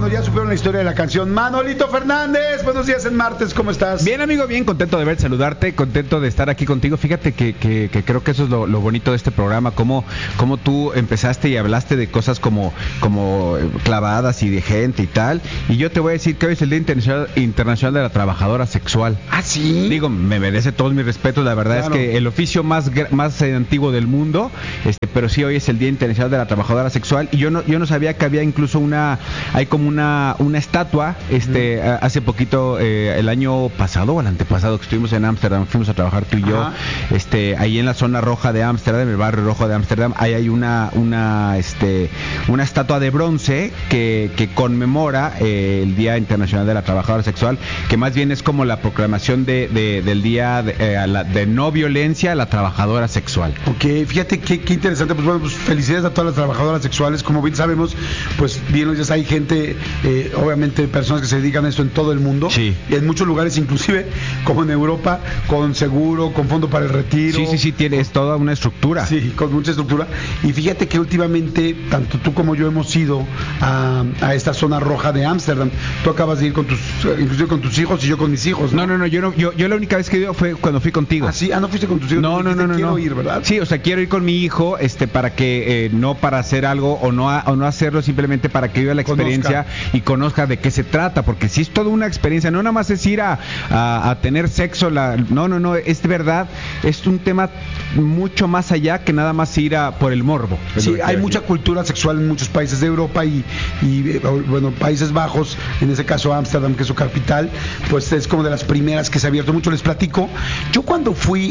Bueno, ya supieron la historia de la canción. Manolito Fernández, buenos días en martes, ¿cómo estás? Bien, amigo, bien, contento de verte, saludarte, contento de estar aquí contigo. Fíjate que creo que eso es lo bonito de este programa, cómo tú empezaste y hablaste de cosas como clavadas y de gente y tal. Y yo te voy a decir que hoy es el Día Internacional de la Trabajadora Sexual. ¿Ah, sí? Digo, me merece todos mis respetos, la verdad es que el oficio más antiguo del mundo, pero sí, hoy es el Día Internacional de la Trabajadora Sexual. Y yo no sabía que había incluso hay como una estatua, hace poquito, el año pasado o el antepasado que estuvimos en Ámsterdam, fuimos a trabajar tú y yo, ahí en la zona roja de Ámsterdam, el barrio rojo de Ámsterdam, ahí hay una estatua de bronce que conmemora el Día Internacional de la Trabajadora Sexual, que más bien es como la proclamación del día de no violencia a la trabajadora sexual. Ok, fíjate qué interesante. Pues bueno, pues felicidades a todas las trabajadoras sexuales. Como bien sabemos, pues bien, ya hay gente, obviamente personas que se dedican a esto en todo el mundo, sí, y en muchos lugares, inclusive como en Europa, con seguro, con fondo para el retiro. Sí, tienes toda una estructura. Sí, con mucha estructura. Y fíjate que últimamente, tanto tú como yo hemos ido a esta zona roja de Ámsterdam. Tú acabas de ir inclusive con tus hijos y yo con mis hijos, ¿no? No, yo la única vez que he ido fue cuando fui contigo. ¿Ah, sí? No fuiste con tus hijos. No. Quiero ir, ¿verdad? Sí, o sea, quiero ir con mi hijo, para que, no para hacer algo o no hacerlo, simplemente para que viva la experiencia y conozca de qué se trata, porque si es toda una experiencia, no nada más es ir a tener sexo, no, es de verdad, es un tema mucho más allá que nada más ir por el morbo. Sí, hay mucha cultura sexual en muchos países de Europa y bueno, Países Bajos, en ese caso Ámsterdam, que es su capital, pues es como de las primeras que se ha abierto mucho. Les platico, yo cuando fui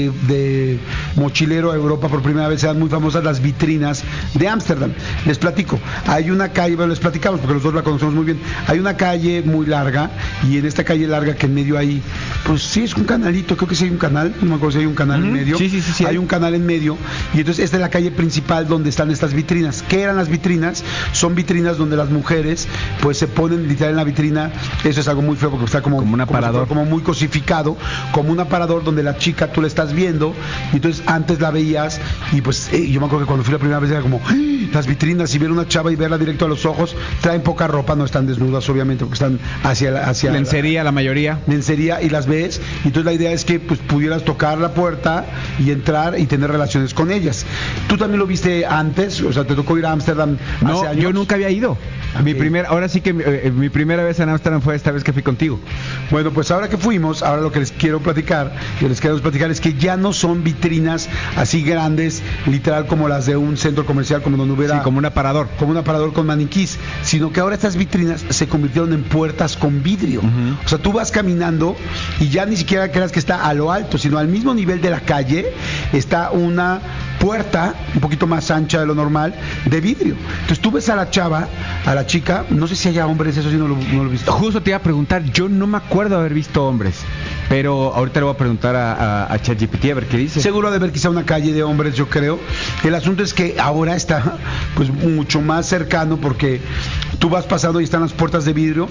de mochilero a Europa por primera vez, eran muy famosas las vitrinas de Ámsterdam. Les platico, hay una calle, bueno, les platicamos porque los dos la conocemos muy bien, hay una calle muy larga, y en esta calle larga que en medio hay, pues sí, es un canalito, creo que sí hay un canal, no me acuerdo si hay un canal en medio. Sí, hay un canal en medio, y entonces esta es la calle principal donde están estas vitrinas. ¿Qué eran las vitrinas? Son vitrinas donde las mujeres pues se ponen literal en la vitrina. Eso es algo muy feo porque está como un aparador, como muy cosificado, como un aparador donde la chica tú la estás viendo, y entonces antes la veías y pues yo me acuerdo que cuando fui la primera vez era como las vitrinas, y ver una chava y verla directo a los ojos. Traen poca ropa, no están desnudas obviamente porque están hacia lencería, la mayoría lencería, y las ves, y entonces la idea es que pues pudieras tocar la puerta y entrar y tener relaciones con ellas. ¿Tú también lo viste antes? O sea, ¿te tocó ir a Ámsterdam hace años? Yo nunca había ido. Ahora sí que mi primera vez en Ámsterdam fue esta vez que fui contigo. Bueno, pues ahora que fuimos, ahora lo que les quiero platicar es que ya no son vitrinas así grandes, literal como las de un centro comercial, como donde hubiera... Sí, como un aparador con maniquís, sino que ahora estas vitrinas se convirtieron en puertas con vidrio. O sea, tú vas caminando y ya ni siquiera creas que está a lo alto, sino al mismo nivel de la calle está una puerta un poquito más ancha de lo normal, de vidrio. Entonces tú ves a la chava, a la chica, no sé si haya hombres, eso sí no lo he visto. Justo te iba a preguntar, yo no me acuerdo de haber visto hombres, pero ahorita le voy a preguntar a ChatGPT a ver qué dice. Seguro de haber quizá una calle de hombres, yo creo. El asunto es que ahora está pues mucho más cercano, porque tú vas pasando y están las puertas de vidrio,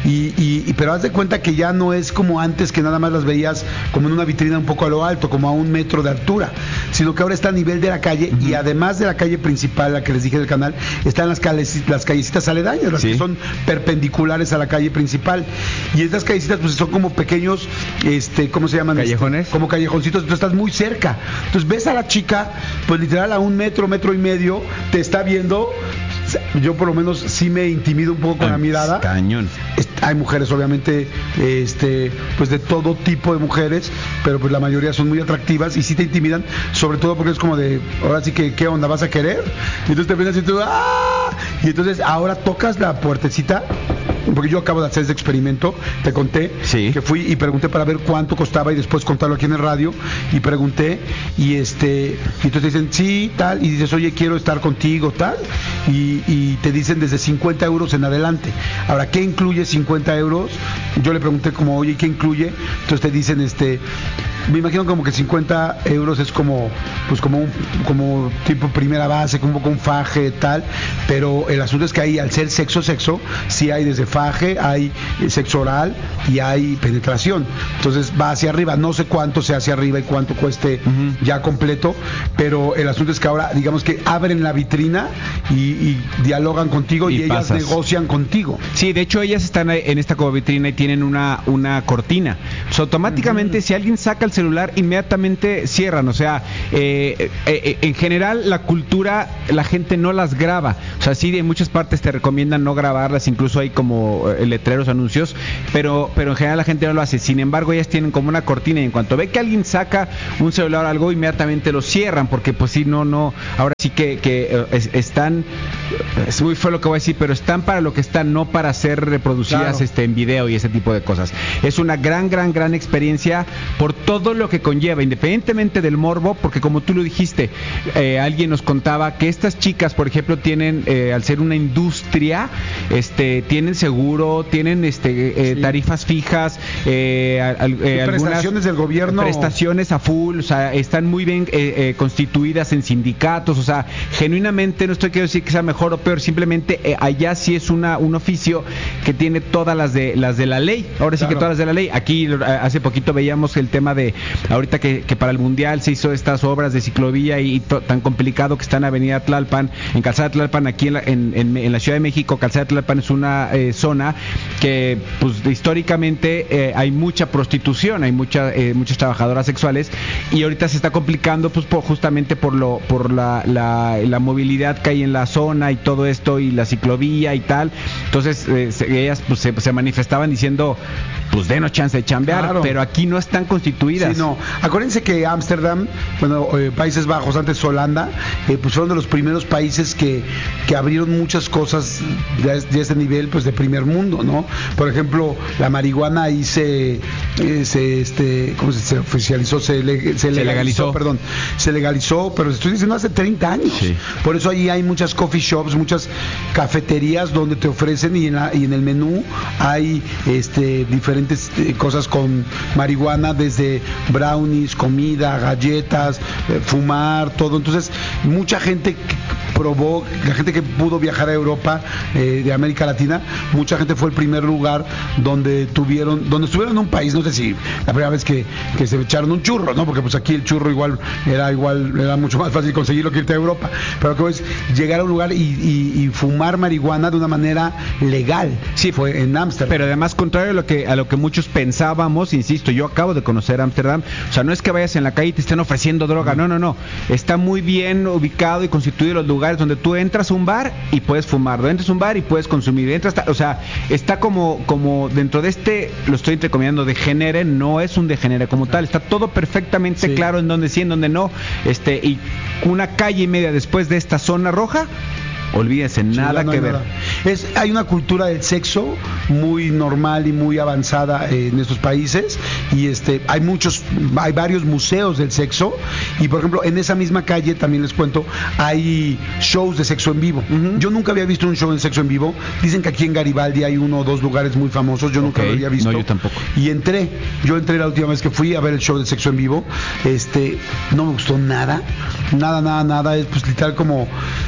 pero haz de cuenta que ya no es como antes, que nada más las veías como en una vitrina un poco a lo alto, como a 1 metro de altura, sino que ahora está a nivel de la calle, y además de la calle principal, la que les dije del canal, están las callecitas aledañas, las que son perpendiculares a la calle principal, y estas callecitas pues son como pequeños, ¿cómo se llaman? ¿Callejones? Como callejoncitos. Entonces estás muy cerca, entonces ves a la chica pues literal a 1 metro, 1.5 metros, te está viendo. Yo por lo menos sí me intimido un poco con la mirada. Cañón. Hay mujeres obviamente, pues de todo tipo de mujeres, pero pues la mayoría son muy atractivas y sí te intimidan, sobre todo porque es como de, ahora sí que, ¿qué onda? ¿Vas a querer? Y entonces te vienes y tú, ¡ah! Y entonces ahora tocas la puertecita, porque yo acabo de hacer ese experimento, te conté, sí, que fui y pregunté para ver cuánto costaba y después contarlo aquí en el radio, y pregunté, y entonces te dicen, sí, tal, y dices, oye, quiero estar contigo, tal, y te dicen desde 50 euros en adelante. Ahora, ¿qué incluye 50 euros? Yo le pregunté como, oye, ¿qué incluye? Entonces te dicen, me imagino como que 50 euros es como tipo primera base, como un faje, tal, pero el asunto es que ahí, al ser sexo, sí hay desde faje, hay sexo oral y hay penetración. Entonces va hacia arriba, no sé cuánto sea hacia arriba y cuánto cueste ya completo, pero el asunto es que ahora, digamos que abren la vitrina y dialogan contigo y ellas pasas. Negocian contigo. Sí, de hecho ellas están en esta como vitrina y tienen una cortina. Pues automáticamente si alguien saca el celular, inmediatamente cierran. O sea, en general la cultura, la gente no las graba. O sea, sí, en muchas partes te recomiendan no grabarlas, incluso hay como letreros, anuncios, pero en general la gente no lo hace. Sin embargo, ellas tienen como una cortina y en cuanto ve que alguien saca un celular o algo, inmediatamente lo cierran, porque pues sí, no, ahora sí que están, es muy feo lo que voy a decir, pero están para lo que están, no para ser reproducidas en video y ese tipo de cosas. Es una gran experiencia por todo lo que conlleva, independientemente del morbo, porque como tú lo dijiste, alguien nos contaba que estas chicas, por ejemplo, tienen, al ser una industria, tienen seguro, tienen tarifas fijas, algunas prestaciones del gobierno, prestaciones a full, o sea, están muy bien constituidas en sindicatos, o sea, genuinamente no quiero decir que sea mejor o peor, simplemente allá sí es un oficio que tiene todas las de la ley. Ahora sí que todas las de la ley. Aquí hace poquito veíamos el tema de ahorita que para el Mundial se hizo estas obras de ciclovía y tan complicado que está en Avenida Tlalpan, en Calzada Tlalpan, aquí en la Ciudad de México. Calzada Tlalpan es una zona que pues históricamente hay mucha prostitución, hay muchas trabajadoras sexuales, y ahorita se está complicando pues justamente por la movilidad que hay en la zona y todo esto, y la ciclovía y tal. Entonces ellas pues se manifestaban diciendo, pues denos chance de chambear, claro, pero aquí no están constituidas. Sí, no. Acuérdense que Ámsterdam, Países Bajos, antes Holanda, pues fueron de los primeros países que abrieron muchas cosas de ese nivel, pues de primer mundo, ¿no? Por ejemplo, la marihuana ahí ¿cómo se oficializó? Se legalizó, perdón. Se legalizó, pero estoy diciendo hace 30 años. Sí. Por eso allí hay muchas coffee shops, muchas cafeterías donde te ofrecen y en el menú hay diferentes cosas con marihuana, desde brownies, comida, galletas, fumar, todo. Entonces, mucha gente probó, la gente que pudo viajar a Europa, de América Latina, mucha gente fue el primer lugar donde estuvieron en un país, no sé si la primera vez que se echaron un churro, ¿no? Porque pues aquí el churro era mucho más fácil conseguirlo que irte a Europa, pero que es llegar a un lugar y fumar marihuana de una manera legal. Sí, fue en Ámsterdam. Pero además, contrario a lo que muchos pensábamos, insisto, yo acabo de conocer Ámsterdam, o sea, no es que vayas en la calle y te estén ofreciendo droga, no, está muy bien ubicado y constituido los lugares donde tú entras a un bar y puedes fumar, entras a un bar y puedes consumir, o sea, está como dentro de lo estoy entrecomillando, degenere, no es un degenere como tal, está todo perfectamente claro en dónde sí, en dónde no, y una calle y media después de esta zona roja, olvídense, nada que ver. Hay una cultura del sexo muy normal y muy avanzada en estos países, y hay varios museos del sexo, y por ejemplo en esa misma calle, también les cuento, hay shows de sexo en vivo. Yo nunca había visto un show de sexo en vivo. Dicen que aquí en Garibaldi hay 1 o 2 lugares muy famosos, yo nunca lo había visto. No, yo tampoco. Y yo entré la última vez que fui a ver el show de sexo en vivo, no me gustó nada, es pues literal como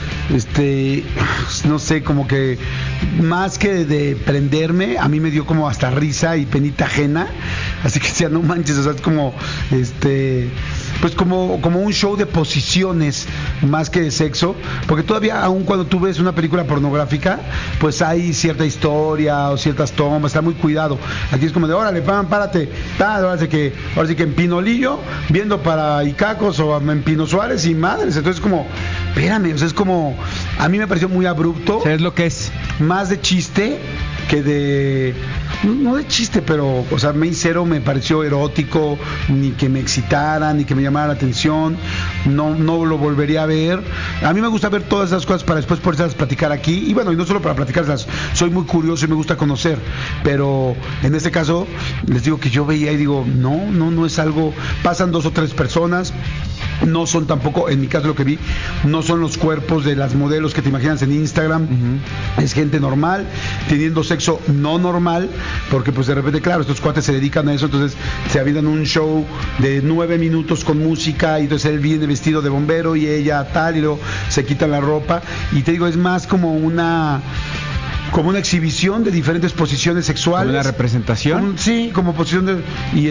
no sé, como que más que de prenderme, a mí me dio como hasta risa y penita ajena, así que decía, no manches, o sea, es como pues como un show de posiciones más que de sexo, porque todavía, aun cuando tú ves una película pornográfica, pues hay cierta historia o ciertas tomas, está muy cuidado. Aquí es como de, órale, párate, ahora sí que en Pinolillo, viendo para Icacos o en Pino Suárez y madres, entonces como, espérame, o sea, es como, a mí me pareció muy abrupto. ¿Sabes lo que es? Más de chiste que no de chiste, pero, o sea, me pareció erótico, ni que me excitara, ni que me llamara la atención. no lo volvería a ver. A mí me gusta ver todas esas cosas para después poderlas platicar aquí, y bueno, y no solo para platicarlas, soy muy curioso y me gusta conocer, pero en este caso les digo que yo veía y digo, no es algo, pasan 2 o 3 personas, no son tampoco, en mi caso lo que vi, no son los cuerpos de las modelos que te imaginas en Instagram, es gente normal, teniendo sexo no normal, porque pues de repente, claro, estos cuates se dedican a eso, entonces se avientan un show de 9 minutos con música, y entonces él viene vestido de bombero y ella tal, y luego se quita la ropa, y te digo, es más como una exhibición de diferentes posiciones sexuales. ¿Como una representación? Sí, como posición de...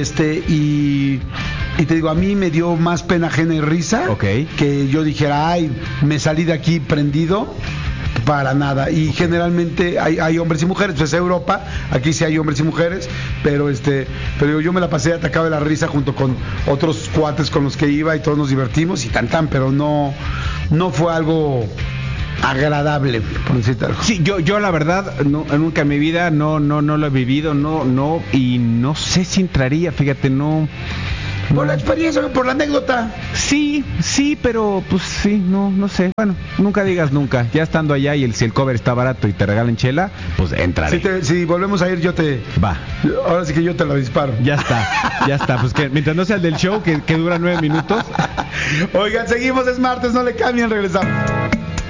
Y te digo, a mí me dio más pena ajena y risa, que yo dijera, ay, me salí de aquí prendido. Para nada. Y generalmente hay hombres y mujeres, pues es Europa, aquí sí hay hombres y mujeres, pero yo me la pasé atacado de la risa junto con otros cuates con los que iba, y todos nos divertimos y pero no fue algo agradable, por decirte algo. Sí, yo la verdad nunca en mi vida no lo he vivido, y no sé si entraría, fíjate, no. Por la experiencia, por la anécdota. Sí, pero pues sí, no sé. Bueno, nunca digas nunca. Ya estando allá y si el cover está barato y te regalan chela, pues entraré. Si volvemos a ir, yo te... Va. Ahora sí que yo te lo disparo. Ya está. Pues que mientras no sea el del show, que dura 9 minutos. Oigan, seguimos, es martes, no le cambien, regresamos.